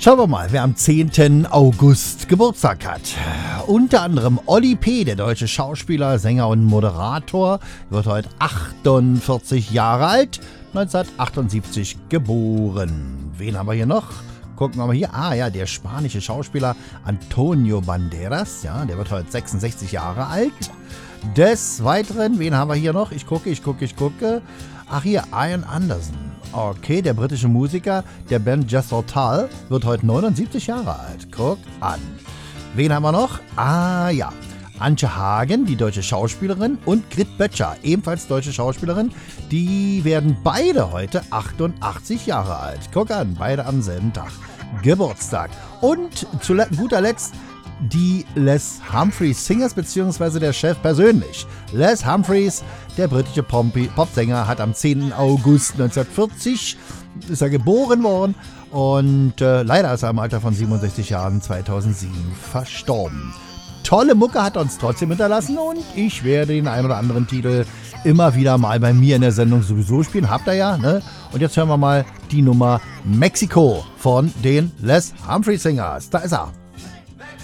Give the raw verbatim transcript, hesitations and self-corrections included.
Schauen wir mal, wer am zehnten August Geburtstag hat. Unter anderem Olli P., der deutsche Schauspieler, Sänger und Moderator, wird heute achtundvierzig Jahre alt, neunzehnhundertachtundsiebzig geboren. Wen haben wir hier noch? Gucken wir mal hier. Ah ja, der spanische Schauspieler Antonio Banderas, ja, der wird heute sechsundsechzig Jahre alt. Des Weiteren, wen haben wir hier noch? Ich gucke, ich gucke, ich gucke. Ach hier, Ian Anderson. Okay, der britische Musiker, der Ben Jethro Tull, wird heute neunundsiebzig Jahre alt. Guck an. Wen haben wir noch? Ah ja, Antje Hagen, die deutsche Schauspielerin, und Grit Böttcher, ebenfalls deutsche Schauspielerin. Die werden beide heute achtundachtzig Jahre alt. Guck an, beide am selben Tag. Geburtstag. Und zu guter Letzt die Les Humphreys Singers, beziehungsweise der Chef persönlich. Les Humphreys, der britische Popsänger, hat am zehnten August neunzehnhundertvierzig ist er geboren worden und äh, leider ist er im Alter von siebenundsechzig Jahren zweitausendsieben verstorben. Tolle Mucke hat er uns trotzdem hinterlassen und ich werde den einen oder anderen Titel immer wieder mal bei mir in der Sendung sowieso spielen. Habt ihr ja, ne? Und jetzt hören wir mal die Nummer Mexico von den Les Humphreys Singers. Da ist er.